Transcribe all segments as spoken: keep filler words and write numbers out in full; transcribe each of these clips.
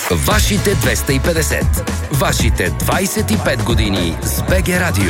Вашите двеста и петдесет. Вашите двайсет и пет години с БГ Радио.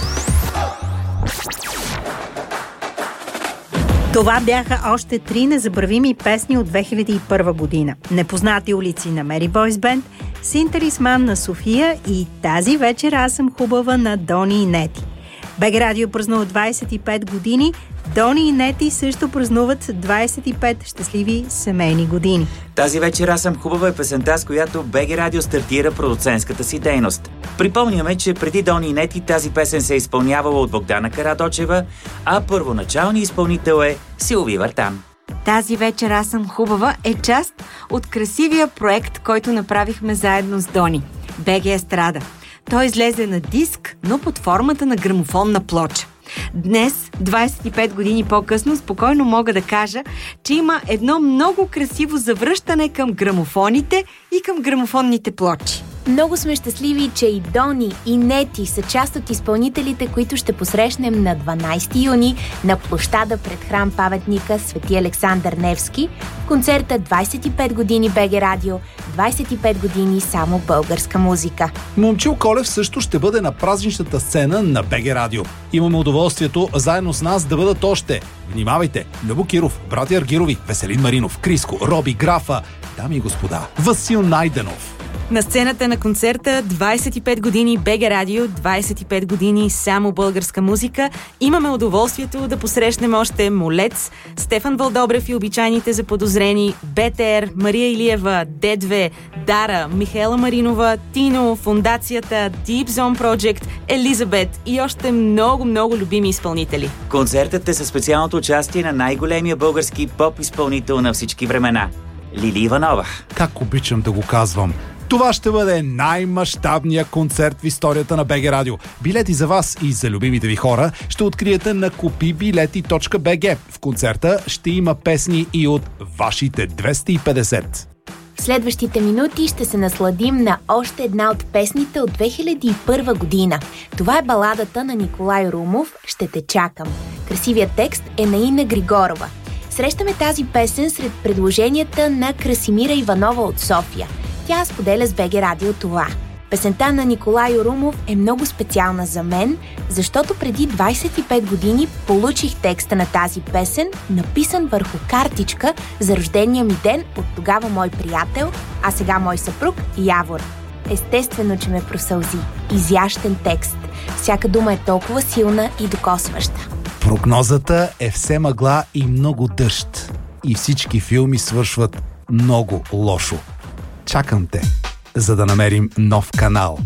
Това бяха още три незабравими песни от две хиляди и първа година. Непознати улици на Мери Бойс Бенд, Синталисман на София и Тази вечер аз съм хубава на Дони и Нети. БГ Радио празнува двайсет и пет години. Дони и Нети също празнуват двайсет и пет щастливи семейни години. Тази вечер аз съм хубава е песента, с която БГ Радио стартира продуцентската си дейност. Припомняме, че преди Дони и Нети тази песен се е изпълнявала от Богдана Карадочева, а първоначалният изпълнител е Силви Вартан. Тази вечер аз съм хубава е част от красивия проект, който направихме заедно с Дони. БГ Естрада. Той излезе на диск, но под формата на грамофонна плоча. Днес, двайсет и пет години по-късно, спокойно мога да кажа, че има едно много красиво завръщане към грамофоните и към грамофонните плочи. Много сме щастливи, че и Дони, и Нети са част от изпълнителите, които ще посрещнем на дванайсети юни на площада пред храм паметника Свети Александър Невски в концерта двайсет и пет години БГ Радио, двайсет и пет години само българска музика. Момчил Колев също ще бъде на празничната сцена на БГ Радио. Имаме удоволствието заедно с нас да бъдат още. Внимавайте! Любо Киров, братя Аргирови, Веселин Маринов, Криско, Роби Графа, дами и господа, Васил Найденов. На сцената на концерта двайсет и пет години БГ Радио, двайсет и пет години само българска музика, имаме удоволствието да посрещнем още Молец, Стефан Вълдобрев и обичайните заподозрени, БТР, Мария Илиева, Д две, Дара, Михаела Маринова, Тино, Фондацията, Deep Zone Project, Елизабет и още много-много любими изпълнители. Концертът е със специалното участие на най-големия български поп-изпълнител на всички времена – Лили Иванова. Как обичам да го казвам. Това ще бъде най-мащабният концерт в историята на БГ Радио. Билети за вас и за любимите ви хора ще откриете на купи билети точка би джи. В концерта ще има песни и от вашите двеста и петдесет. В следващите минути ще се насладим на още една от песните от две хиляди и първа година. Това е баладата на Николай Румов «Ще те чакам». Красивият текст е на Инна Григорова. Срещаме тази песен сред предложенията на Красимира Иванова от София. Тя споделя с БГ Радио това. Песента на Николай Орумов е много специална за мен, защото преди двайсет и пет години получих текста на тази песен, написан върху картичка за рождения ми ден от тогава мой приятел, а сега мой съпруг Явор. Естествено, че ме просълзи. Изящен текст. Всяка дума е толкова силна и докосваща. Прогнозата е все мъгла и много дъжд. И всички филми свършват много лошо. Чакам те, за да намерим нов канал.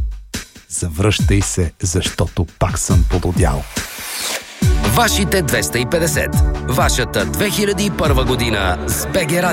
Завръщай се, защото пак съм пододял. Вашите двеста и петдесет. Вашата две хиляди и първа година с БГ